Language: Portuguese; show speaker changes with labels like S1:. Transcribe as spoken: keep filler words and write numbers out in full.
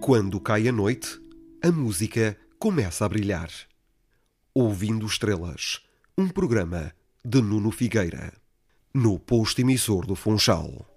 S1: Quando cai a noite, a música começa a brilhar. Ouvindo Estrelas, um programa de Nuno Figueira, no posto emissor do Funchal.